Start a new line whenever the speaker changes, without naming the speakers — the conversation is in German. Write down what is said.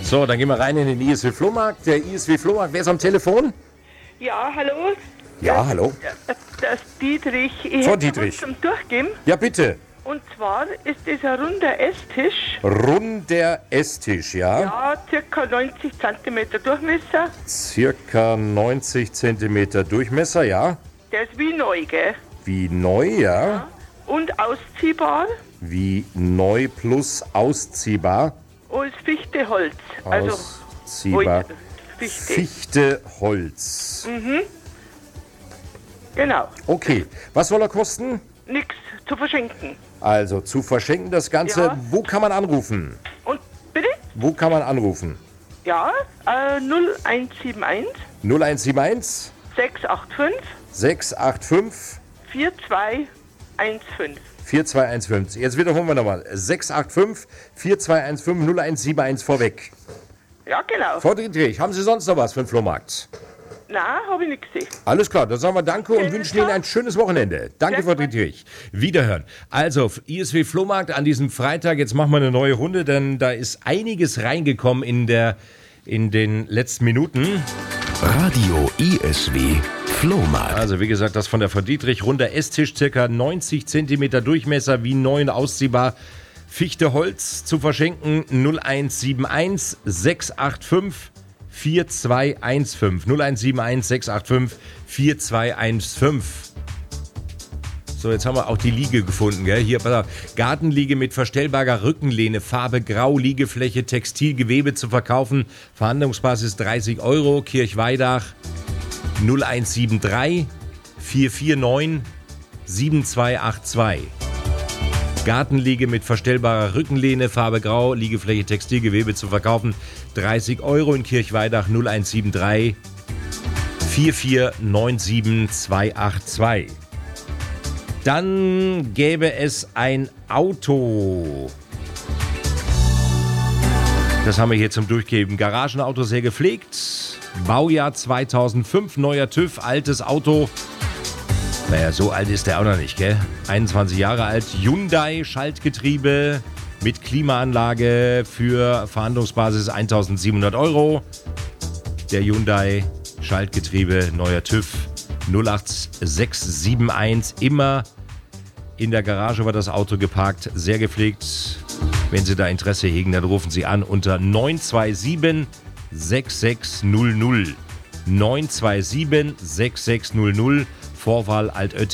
So, dann gehen wir rein in den ISW Flohmarkt. Der ISW Flohmarkt, wer ist am Telefon?
Ja, hallo?
Ja, hallo.
Das Dietrich. Ich
Frau
hätte
Dietrich.
was zum Durchgeben.
Ja, bitte.
Und zwar ist das ein runder Esstisch.
Runder Esstisch, ja?
Ja, circa 90 cm Durchmesser.
Circa 90 cm Durchmesser, ja?
Der ist wie neu, gell?
Wie neu, ja?
Und ausziehbar.
Wie neu plus ausziehbar.
Und Fichteholz.
Ausziehbar.
Fichte.
Fichteholz.
Genau.
Okay, was soll er kosten?
Nix zu verschenken.
Also zu verschenken das Ganze,
Ja.
wo kann man anrufen?
Und bitte?
Wo kann man anrufen?
Ja, 0171
0171
685
685
4215.
4215. Jetzt wiederholen wir nochmal. 685 4215 0171 vorweg.
Ja, genau.
Frau Dietrich, haben Sie sonst noch was für den Flohmarkt?
Nein, habe ich nicht gesehen.
Alles klar, dann sagen wir Danke und
Schönen
wünschen Ihnen
Tag.
ein schönes Wochenende. Danke,
Ja,
Frau Dietrich. Wiederhören. Also, ISW Flohmarkt an diesem Freitag. Jetzt machen wir eine neue Runde, denn da ist einiges reingekommen in den letzten Minuten.
Radio ISW Flohmarkt.
Also, wie gesagt, das von der Frau Dietrich. Runder Esstisch, circa 90 cm Durchmesser, wie neu ausziehbar. Fichteholz zu verschenken 0171 685 4215. 0171 685 4215. So, jetzt haben wir auch die Liege gefunden, gell? Hier, pass auf. Gartenliege mit verstellbarer Rückenlehne, Farbe Grau, Liegefläche, Textilgewebe zu verkaufen. Verhandlungsbasis 30 €, Kirchweidach 0173 449 7282. Gartenliege mit verstellbarer Rückenlehne, Farbe Grau, Liegefläche, Textilgewebe zu verkaufen. 30 € in Kirchweidach 0173 4497 282. Dann gäbe es ein Auto. Das haben wir hier zum Durchgeben. Garagenauto sehr gepflegt. Baujahr 2005, neuer TÜV, altes Auto. Naja, so alt ist der auch noch nicht, gell? 21 Jahre alt. Hyundai Schaltgetriebe mit Klimaanlage für Verhandlungsbasis 1.700 €. Der Hyundai Schaltgetriebe, neuer TÜV 08671. Immer in der Garage war das Auto geparkt, sehr gepflegt. Wenn Sie da Interesse hegen, dann rufen Sie an unter 927 6600. 927 6600, Vorwahl Altötting.